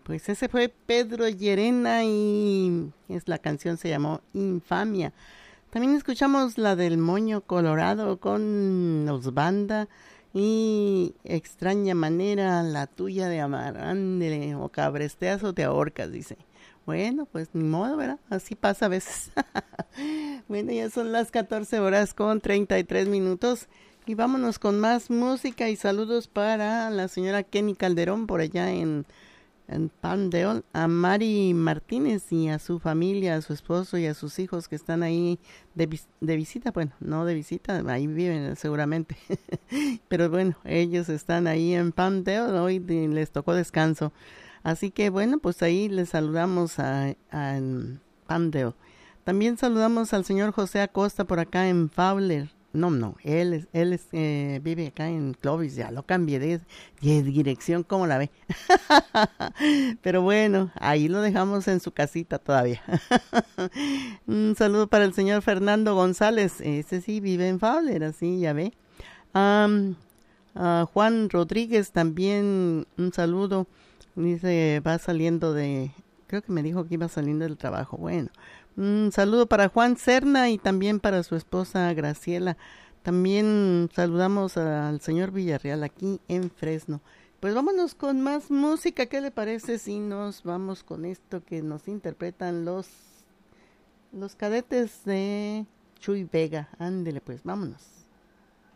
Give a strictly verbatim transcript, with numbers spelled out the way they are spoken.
pues ese fue Pedro Llerena y es la canción se llamó Infamia. También escuchamos la del Moño Colorado con los Banda y Extraña Manera, la tuya de amar. Ándele, o cabresteas o te ahorcas, dice. Bueno, pues ni modo, ¿verdad? Así pasa a veces. Bueno, ya son las catorce horas con treinta y tres minutos. Y vámonos con más música y saludos para la señora Kenny Calderón por allá en, en Palmdale, a Mari Martínez y a su familia, a su esposo y a sus hijos que están ahí de, vis- de visita. Bueno, no de visita, ahí viven seguramente. Pero bueno, ellos están ahí en Palmdale, hoy de- les tocó descanso. Así que bueno, pues ahí les saludamos a, a en Palmdale. También saludamos al señor José Acosta por acá en Fowler. No, no, él, es, él es, eh, vive acá en Clovis, ya lo cambié de, de dirección, ¿cómo la ve? Pero bueno, ahí lo dejamos en su casita todavía. Un saludo para el señor Fernando González, ese sí vive en Fowler, así ya ve. Um, a Juan Rodríguez también un saludo, dice va saliendo de, creo que me dijo que iba saliendo del trabajo, bueno. Un saludo para Juan Serna y también para su esposa Graciela. También saludamos al señor Villarreal aquí en Fresno. Pues vámonos con más música. ¿Qué le parece si nos vamos con esto que nos interpretan los, los cadetes de Chuy Vega? Ándele pues, vámonos.